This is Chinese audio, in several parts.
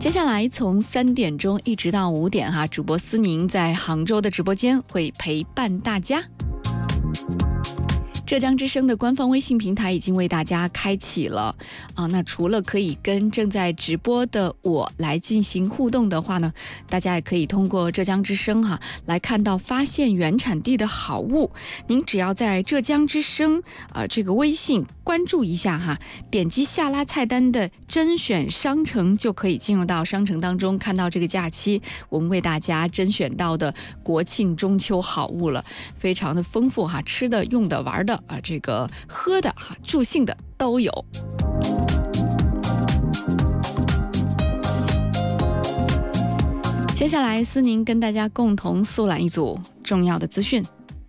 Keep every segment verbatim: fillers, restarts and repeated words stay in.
接下来从三点钟一直到五点哈，主播思宁在杭州的直播间会陪伴大家。浙江之声的官方微信平台已经为大家开启了啊，那除了可以跟正在直播的我来进行互动的话呢，大家也可以通过浙江之声哈、啊、来看到发现原产地的好物。您只要在浙江之声啊、呃、这个微信关注一下哈，点击下拉菜单的甄选商城，就可以进入到商城当中，看到这个假期我们为大家甄选到的国庆中秋好物了，非常的丰富哈，吃的、用的、玩的啊，这个喝的哈、助兴的都有。接下来，思宁跟大家共同速览一组重要的资讯。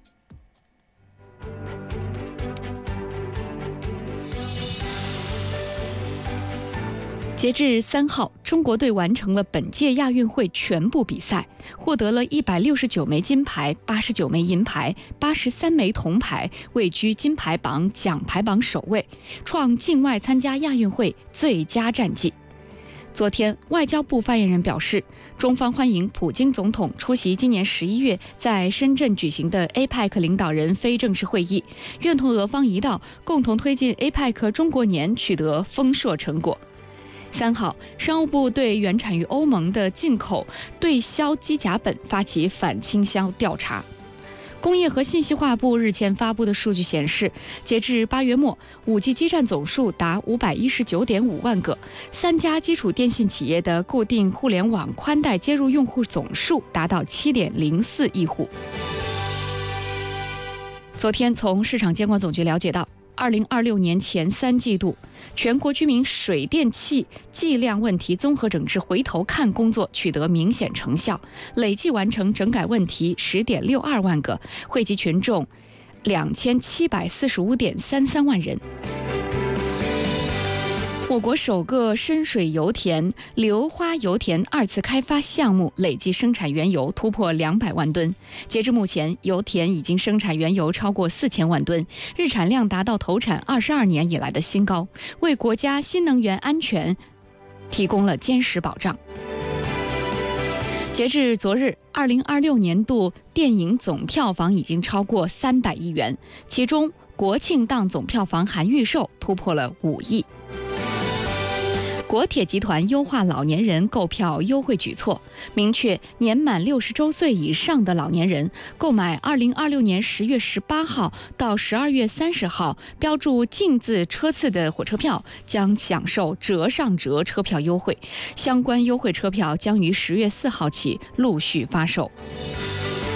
截至三号，中国队完成了本届亚运会全部比赛，获得了一百六十九枚金牌、八十九枚银牌、八十三枚铜牌，位居金牌榜、奖牌榜首位，创境外参加亚运会最佳战绩。昨天，外交部发言人表示，中方欢迎普京总统出席今年十一月在深圳举行的 A P E C 领导人非正式会议，愿同俄方一道，共同推进 A P E C 中国年取得丰硕成果。三号，商务部对原产于欧盟的进口对销机甲本发起反倾销调查。工业和信息化部日前发布的数据显示，截至八月末 ，五 G 基站总数达五百一十九点五万个，三家基础电信企业的固定互联网宽带接入用户总数达到七点零四亿户。昨天，从市场监管总局了解到，二零二六年前三季度，全国居民水电气计量问题综合整治回头看工作取得明显成效，累计完成整改问题十点六二万个，惠及群众两千七百四十五点三三万人。我国首个深水油田硫花油田二次开发项目累计生产原油突破两百万吨，截至目前，油田已经生产原油超过四千万吨，日产量达到投产二十二年以来的新高，为国家新能源安全提供了坚实保障。截至昨日，二零二六年度电影总票房已经超过三百亿元，其中国庆档总票房含预售突破了五亿。国铁集团优化老年人购票优惠举措，明确年满六十周岁以上的老年人购买二零二六年十月十八号到十二月三十号标注进字车次的火车票将享受折上折车票优惠，相关优惠车票将于十月四号起陆续发售。